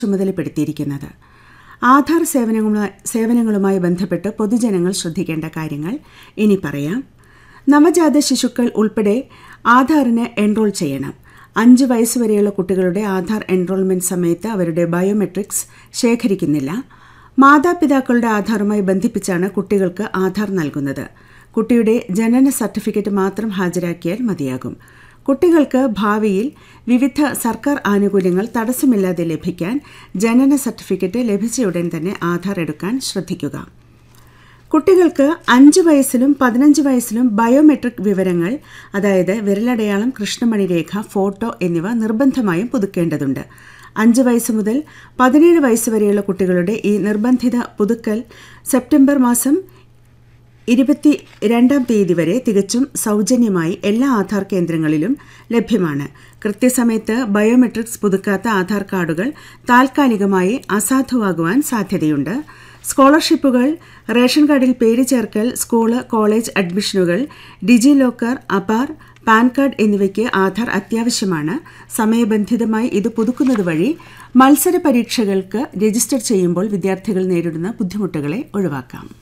ചുമതലപ്പെടുത്തിയിരിക്കുന്നത്. ആധാർ സേവനങ്ങളുമായി ബന്ധപ്പെട്ട് പൊതുജനങ്ങൾ ശ്രദ്ധിക്കേണ്ട കാര്യങ്ങൾ ഇനി പറയാം. നവജാത ശിശുക്കൾ ഉൾപ്പെടെ ആധാറിന് എൻറോൾ ചെയ്യണം. 5 വയസ്സുവരെയുള്ള കുട്ടികളുടെ ആധാർ എൻറോൾമെന്റ് സമയത്ത് അവരുടെ ബയോമെട്രിക്സ് ശേഖരിക്കുന്നില്ല. മാതാപിതാക്കളുടെ ആധാറുമായി ബന്ധിപ്പിച്ചാണ് കുട്ടികൾക്ക് ആധാർ നൽകുന്നത്. കുട്ടിയുടെ ജനന സർട്ടിഫിക്കറ്റ് മാത്രം ഹാജരാക്കിയാൽ മതിയാകും. കുട്ടികൾക്ക് ഭാവിയിൽ വിവിധ സർക്കാർ ആനുകൂല്യങ്ങൾ തടസ്സമില്ലാതെ ലഭിക്കാൻ ജനന സർട്ടിഫിക്കറ്റ് ലഭിച്ചയുടൻ തന്നെ ആധാർ എടുക്കാൻ ശ്രദ്ധിക്കുക. കുട്ടികൾക്ക് 5 വയസ്സിലും 15 വയസ്സിലും ബയോമെട്രിക് വിവരങ്ങൾ, അതായത് വിരലടയാളം, കൃഷ്ണമണി രേഖ, ഫോട്ടോ എന്നിവ നിർബന്ധമായും പുതുക്കേണ്ടതുണ്ട്. 5 വയസ്സ് മുതൽ 17 വയസ്സ് വരെയുള്ള കുട്ടികളുടെ ഈ നിർബന്ധിത പുതുക്കൽ സെപ്റ്റംബർ മാസം 22-ാം തീയതി വരെ തികച്ചും സൗജന്യമായി എല്ലാ ആധാർ കേന്ദ്രങ്ങളിലും ലഭ്യമാണ്. കൃത്യസമയത്ത് ബയോമെട്രിക്സ് പുതുക്കാത്ത ആധാർ കാർഡുകൾ താൽക്കാലികമായി അസാധുവാകുവാൻ സാധ്യതയുണ്ട്. സ്കോളർഷിപ്പുകൾ, റേഷൻ കാർഡിൽ പേര് ചേർക്കൽ, സ്കൂള് കോളേജ് അഡ്മിഷനുകൾ, ഡിജി ലോക്കർ, അപാർ, പാൻ കാർഡ് എന്നിവയ്ക്ക് ആധാർ അത്യാവശ്യമാണ്. സമയബന്ധിതമായി ഇത് പുതുക്കുന്നത് വഴി മത്സര പരീക്ഷകൾക്ക് രജിസ്റ്റർ ചെയ്യുമ്പോൾ വിദ്യാർത്ഥികൾ നേരിടുന്ന ബുദ്ധിമുട്ടുകളെ ഒഴിവാക്കാം.